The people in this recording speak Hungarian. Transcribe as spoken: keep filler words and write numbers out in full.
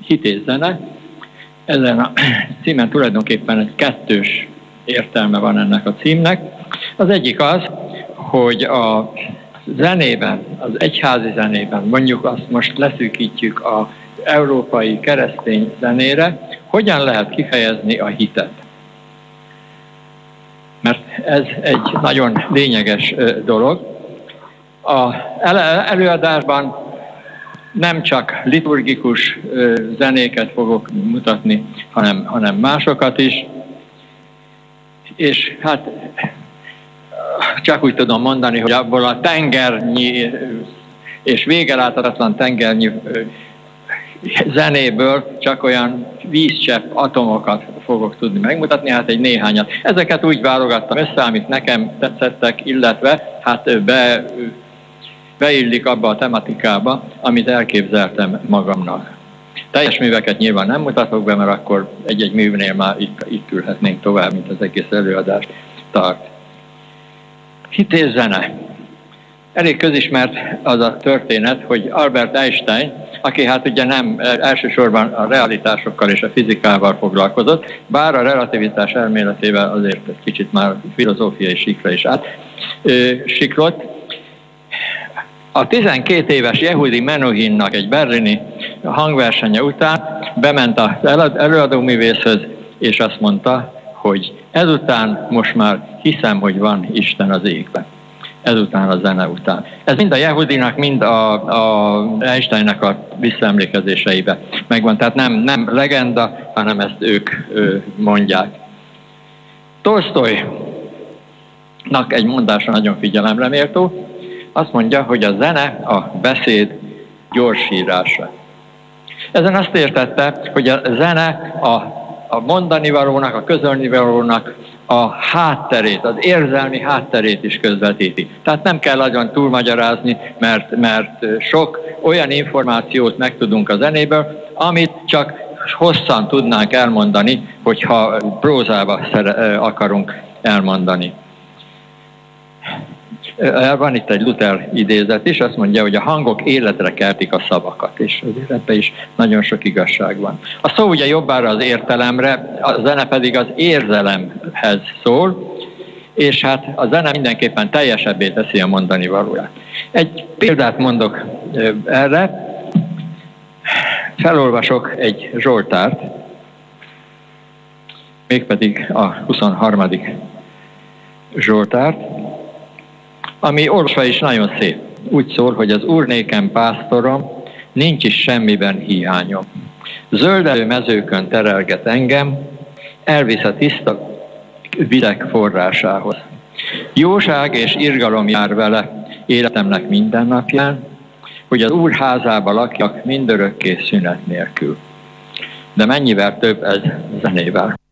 hit és zene. Ezen a címen tulajdonképpen egy kettős értelme van ennek a címnek. Az egyik az, hogy a zenében, az egyházi zenében, mondjuk azt most leszűkítjük az európai keresztény zenére, hogyan lehet kifejezni a hitet. Mert ez egy nagyon lényeges dolog. Az előadásban nem csak liturgikus zenéket fogok mutatni, hanem, hanem másokat is. És hát csak úgy tudom mondani, hogy abból a tengernyi és végeláthatatlan tengernyi zenéből csak olyan vízcsepp atomokat fogok tudni megmutatni, hát egy néhányat. Ezeket úgy válogattam össze, amit nekem tetszettek, illetve hát be, beillik abba a tematikába, amit elképzeltem magamnak. Teljes műveket nyilván nem mutatok be, mert akkor egy-egy művnél már itt, itt ülhetnénk tovább, mint az egész előadást tart. Hit és zene. Elég közismert az a történet, hogy Albert Einstein, aki hát ugye nem elsősorban a realitásokkal és a fizikával foglalkozott, bár a relativitás elméletével azért egy kicsit már filozófiai síkra is át ö, siklott. A tizenkét éves Yehudi Menuhinnak egy berlini hangversenye után bement az előadóművészhöz, és azt mondta, hogy ezután most már hiszem, hogy van Isten az égben. Ezután a zene után. Ez mind a Yehudinak, mind a, a Einsteinnak a visszaemlékezéseibe megvan. Tehát nem, nem legenda, hanem ezt ők ő, mondják. Tolsztojnak egy mondása nagyon figyelemre méltó. Azt mondja, hogy a zene a beszéd gyorsírása. Ezen azt értette, hogy a zene a, a mondani valónak, a közölni valónak a hátterét, az érzelmi hátterét is közvetíti. Tehát nem kell nagyon túlmagyarázni, mert, mert sok olyan információt megtudunk a zenéből, amit csak hosszan tudnánk elmondani, hogyha prózába akarunk elmondani. Van itt egy Luther idézet is, azt mondja, hogy a hangok életre keltik a szavakat, és azért ebben is nagyon sok igazság van. A szó ugye jobbára az értelemre, a zene pedig az érzelemhez szól, és hát a zene mindenképpen teljesebbé teszi a mondani valóját. Egy példát mondok erre, felolvasok egy zsoltárt, mégpedig a huszonharmadik zsoltárt, ami olvasva is nagyon szép. Úgy szól, hogy az Úr nékem pásztorom, nincs is semmiben hiányom. Zöldelő mezőkön terelget engem, elvisz a tiszta vizek forrásához. Jóság és irgalom jár vele életemnek minden napján, hogy az Úr házába lakjak mindörökké szünet nélkül. De mennyivel több ez zenével.